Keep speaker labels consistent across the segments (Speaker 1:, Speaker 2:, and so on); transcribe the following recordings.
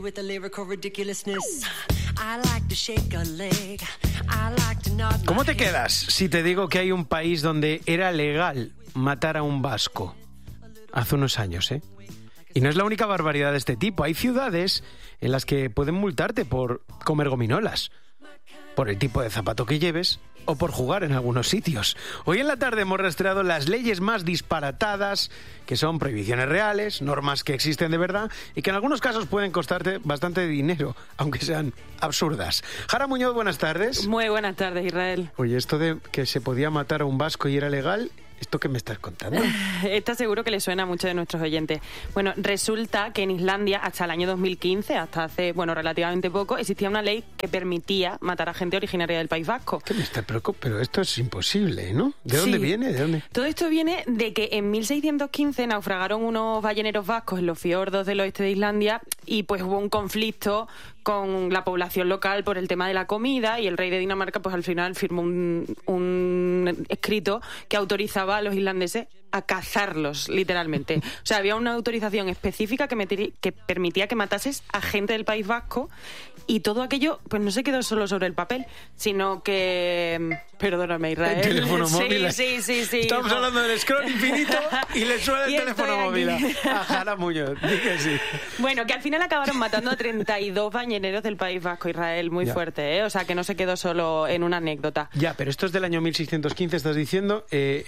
Speaker 1: ¿Cómo te quedas si te digo que hay un país donde era legal matar a un vasco? Hace unos años, ¿eh? Y no es la única barbaridad de este tipo. Hay ciudades en las que pueden multarte por comer gominolas, por el tipo de zapato que lleves o por jugar en algunos sitios. Hoy en la tarde hemos rastreado las leyes más disparatadas, que son prohibiciones reales, normas que existen de verdad y que en algunos casos pueden costarte bastante dinero, aunque sean absurdas. Jara Muñoz, buenas tardes.
Speaker 2: Muy buenas tardes, Israel.
Speaker 1: Oye, esto de que se podía matar a un vasco y era legal... ¿Esto qué me estás contando?
Speaker 2: Está seguro que le suena a muchos de nuestros oyentes. Bueno, resulta que en Islandia, hasta el año 2015, hasta hace, relativamente poco, existía una ley que permitía matar a gente originaria del País Vasco.
Speaker 1: ¿Qué me está preocupando? Pero esto es imposible, ¿no? ¿De dónde viene? ¿De dónde?
Speaker 2: Todo esto viene de que en 1615 naufragaron unos balleneros vascos en los fiordos del oeste de Islandia y pues hubo un conflicto con la población local por el tema de la comida y el rey de Dinamarca pues al final firmó un escrito que autorizaba a los islandeses a cazarlos, literalmente. O sea, había una autorización específica que permitía que matases a gente del País Vasco y todo aquello pues no se quedó solo sobre el papel, sino que... Perdóname, Israel.
Speaker 1: El teléfono móvil.
Speaker 2: Sí.
Speaker 1: Estamos hablando del scroll infinito y le suena el teléfono móvil a Jara Muñoz. Di que sí.
Speaker 2: Bueno, que al final acabaron matando a 32 balleneros del País Vasco, Israel. Muy fuerte, ¿eh? O sea, que no se quedó solo en una anécdota.
Speaker 1: Ya, pero esto es del año 1615, estás diciendo.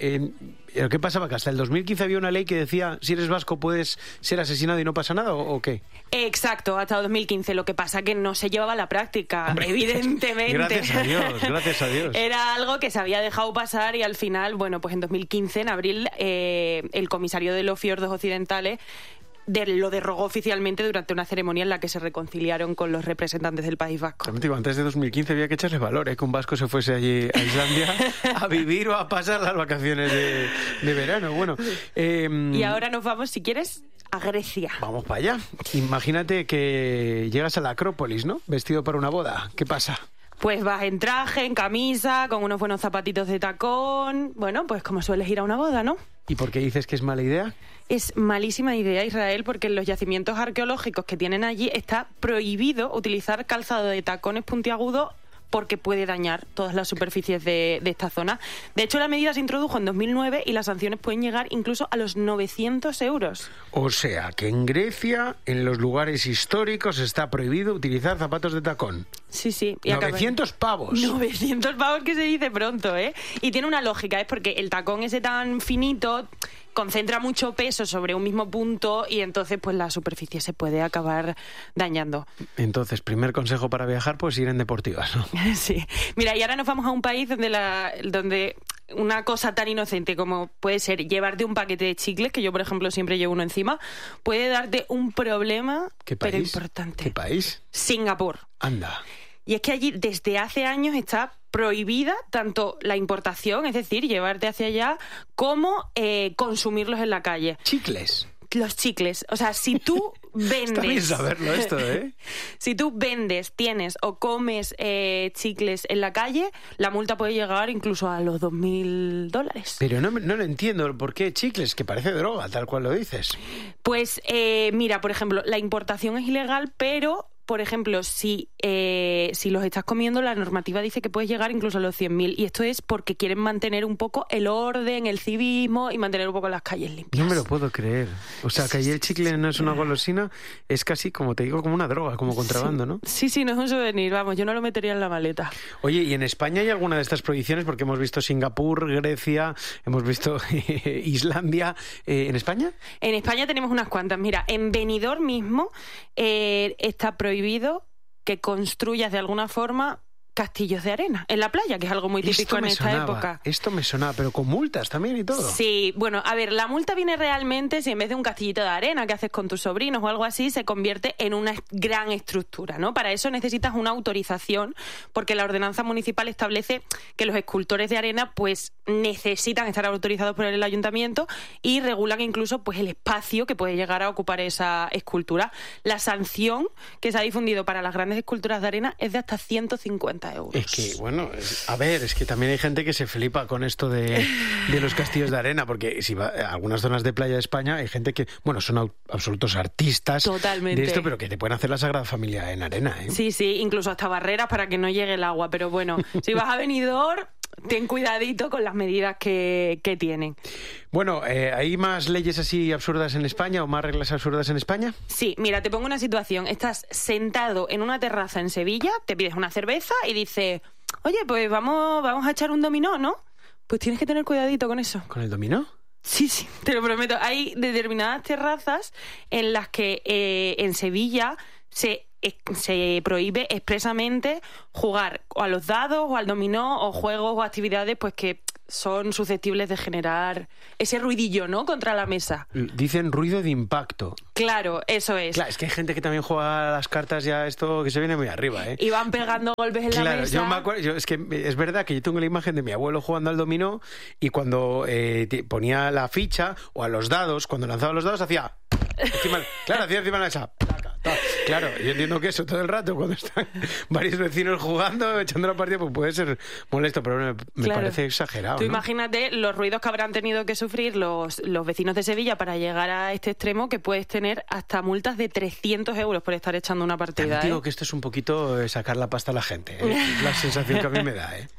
Speaker 1: ¿Qué pasaba? Que hasta el 2015 había una ley que decía si eres vasco puedes ser asesinado y no pasa nada, ¿o qué?
Speaker 2: Exacto, hasta el 2015. Lo que pasa que no se llevaba a la práctica, evidentemente.
Speaker 1: Gracias a Dios.
Speaker 2: Era algo que se había dejado pasar y al final, pues en 2015, en abril, el comisario de los fiordos occidentales lo derogó oficialmente durante una ceremonia en la que se reconciliaron con los representantes del País Vasco.
Speaker 1: Antes de 2015 había que echarle valor, que un vasco se fuese allí a Islandia a vivir o a pasar las vacaciones de verano. Bueno,
Speaker 2: y ahora nos vamos, si quieres, a Grecia.
Speaker 1: Vamos para allá. Imagínate que llegas a la Acrópolis, ¿no? Vestido para una boda. ¿Qué pasa?
Speaker 2: Pues vas en traje, en camisa, con unos buenos zapatitos de tacón. Bueno, pues como sueles ir a una boda, ¿no?
Speaker 1: ¿Y por qué dices que es mala idea?
Speaker 2: Es malísima idea, Israel, porque en los yacimientos arqueológicos que tienen allí está prohibido utilizar calzado de tacones puntiagudos porque puede dañar todas las superficies de esta zona. De hecho, la medida se introdujo en 2009 y las sanciones pueden llegar incluso a los 900 euros.
Speaker 1: O sea, que en Grecia, en los lugares históricos, está prohibido utilizar zapatos de tacón.
Speaker 2: Sí.
Speaker 1: Y 900 pavos.
Speaker 2: 900 pavos, que se dice pronto, ¿eh? Y tiene una lógica, es porque el tacón ese tan finito concentra mucho peso sobre un mismo punto y entonces pues la superficie se puede acabar dañando.
Speaker 1: Entonces, primer consejo para viajar, pues ir en deportivas, ¿no?
Speaker 2: Sí. Mira, y ahora nos vamos a un país donde una cosa tan inocente como puede ser llevarte un paquete de chicles, que yo, por ejemplo, siempre llevo uno encima, puede darte un problema, pero importante.
Speaker 1: ¿Qué país?
Speaker 2: Singapur.
Speaker 1: Anda.
Speaker 2: Y es que allí desde hace años está prohibida tanto la importación, es decir, llevarte hacia allá, como consumirlos en la calle.
Speaker 1: ¿Chicles?
Speaker 2: Los chicles. O sea, si tú vendes...
Speaker 1: Está bien saberlo esto, ¿eh?
Speaker 2: Si tú vendes, tienes o comes chicles en la calle, la multa puede llegar incluso a los $2.000.
Speaker 1: Pero no lo entiendo. ¿Por qué chicles? Que parece droga, tal cual lo dices.
Speaker 2: Pues mira, por ejemplo, la importación es ilegal, pero... Por ejemplo, si los estás comiendo, la normativa dice que puedes llegar incluso a los 100.000. Y esto es porque quieren mantener un poco el orden, el civismo y mantener un poco las calles limpias.
Speaker 1: No me lo puedo creer. O sea, que allí el chicle no es una golosina, es casi, como te digo, como una droga, como contrabando, ¿no?
Speaker 2: Sí, no es un souvenir, vamos, yo no lo metería en la maleta.
Speaker 1: Oye, ¿y en España hay alguna de estas prohibiciones? Porque hemos visto Singapur, Grecia, hemos visto Islandia. ¿En España?
Speaker 2: En España tenemos unas cuantas. Mira, en Benidorm mismo está prohibido que construyas de alguna forma castillos de arena en la playa, que es algo muy típico en esta época.
Speaker 1: Esto me sonaba, pero con multas también y todo.
Speaker 2: Sí, bueno, a ver, la multa viene realmente si en vez de un castillito de arena que haces con tus sobrinos o algo así, se convierte en una gran estructura, ¿no? Para eso necesitas una autorización, porque la ordenanza municipal establece que los escultores de arena pues necesitan estar autorizados por el ayuntamiento y regulan incluso pues el espacio que puede llegar a ocupar esa escultura. La sanción que se ha difundido para las grandes esculturas de arena es de hasta 150 50 euros.
Speaker 1: Es que, bueno, a ver, es que también hay gente que se flipa con esto de los castillos de arena, porque si va a algunas zonas de playa de España hay gente que, bueno, son absolutos artistas
Speaker 2: Totalmente.
Speaker 1: de esto, pero que te pueden hacer la Sagrada Familia en arena, ¿eh?
Speaker 2: Sí, incluso hasta barreras para que no llegue el agua, pero bueno, si vas a Benidorm, ten cuidadito con las medidas que tienen.
Speaker 1: Bueno, ¿hay más leyes así absurdas en España o más reglas absurdas en España?
Speaker 2: Sí, mira, te pongo una situación. Estás sentado en una terraza en Sevilla, te pides una cerveza y dices, oye, pues vamos a echar un dominó, ¿no? Pues tienes que tener cuidadito con eso.
Speaker 1: ¿Con el dominó?
Speaker 2: Sí, te lo prometo. Hay determinadas terrazas en las que en Sevilla se prohíbe expresamente jugar o a los dados o al dominó o juegos o actividades pues que son susceptibles de generar ese ruidillo, ¿no?, contra la mesa.
Speaker 1: Dicen ruido de impacto.
Speaker 2: Claro, eso es.
Speaker 1: Claro, es que hay gente que también juega a las cartas ya esto que se viene muy arriba, ¿eh?
Speaker 2: Y van pegando golpes en la mesa.
Speaker 1: Yo me acuerdo, es que es verdad que yo tengo la imagen de mi abuelo jugando al dominó y cuando ponía la ficha o a los dados, cuando lanzaba los dados hacía encima de la mesa. Claro, yo entiendo que eso todo el rato, cuando están varios vecinos jugando, echando la partida, pues puede ser molesto, pero me parece exagerado.
Speaker 2: Tú
Speaker 1: ¿no?
Speaker 2: Imagínate los ruidos que habrán tenido que sufrir los vecinos de Sevilla para llegar a este extremo, que puedes tener hasta multas de 300 euros por estar echando una partida.
Speaker 1: También digo que esto es un poquito sacar la pasta a la gente, ¿eh? Es la sensación que a mí me da, ¿eh?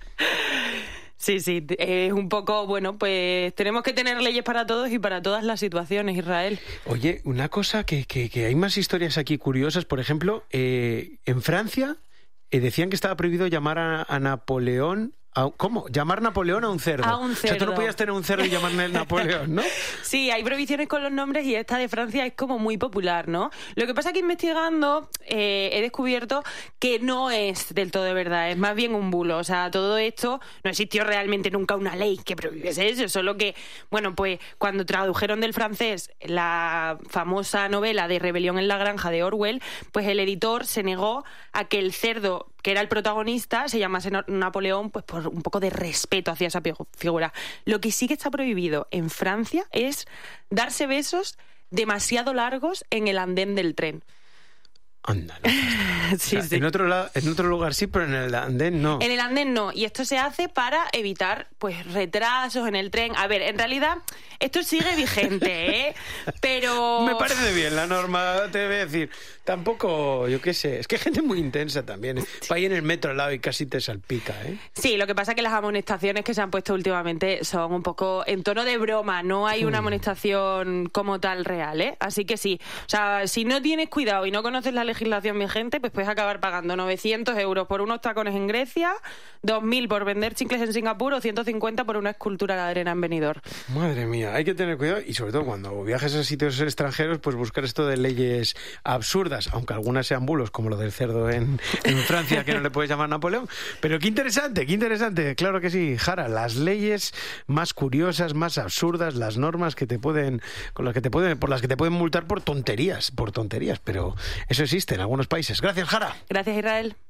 Speaker 2: Sí, es un poco, bueno, pues tenemos que tener leyes para todos y para todas las situaciones, Israel.
Speaker 1: Oye, una cosa que hay más historias aquí curiosas, por ejemplo, en Francia decían que estaba prohibido llamar a Napoleón... ¿Cómo? Llamar Napoleón a un cerdo.
Speaker 2: A un cerdo.
Speaker 1: O sea, tú no podías tener un cerdo y llamarle Napoleón, ¿no?
Speaker 2: Sí, hay prohibiciones con los nombres y esta de Francia es como muy popular, ¿no? Lo que pasa es que investigando he descubierto que no es del todo de verdad, es más bien un bulo. O sea, todo esto no existió realmente nunca una ley que prohibiese eso, solo que, bueno, pues cuando tradujeron del francés la famosa novela de Rebelión en la Granja de Orwell, pues el editor se negó a que el cerdo que era el protagonista se llamase Napoleón, pues por un poco de respeto hacia esa figura. Lo que sí que está prohibido en Francia es darse besos demasiado largos en el andén del tren.
Speaker 1: Anda, no.
Speaker 2: Sí,
Speaker 1: o sea, sí. En otro lugar sí, pero en el andén no.
Speaker 2: En el andén no, y esto se hace para evitar pues retrasos en el tren. A ver, en realidad esto sigue vigente, ¿eh? Pero...
Speaker 1: Me parece bien la norma, te voy a decir. Tampoco, yo qué sé, es que hay gente muy intensa también. Va ahí en el metro al lado y casi te salpica, ¿eh?
Speaker 2: Sí, lo que pasa es que las amonestaciones que se han puesto últimamente son un poco en tono de broma, no hay una amonestación como tal real, ¿eh? Así que sí, o sea, si no tienes cuidado y no conoces la legislación vigente, pues puedes acabar pagando 900 euros por unos tacones en Grecia, 2.000 por vender chicles en Singapur o 150 por una escultura de arena en Benidorm.
Speaker 1: Madre mía, hay que tener cuidado y sobre todo cuando viajes a sitios extranjeros, pues buscar esto de leyes absurdas, aunque algunas sean bulos, como lo del cerdo en Francia, que no le puedes llamar Napoleón. Pero qué interesante, claro que sí, Jara, las leyes más curiosas, más absurdas, las normas que te pueden, por las que te pueden multar por tonterías, pero eso existe en algunos países. Gracias, Jara.
Speaker 2: Gracias, Israel.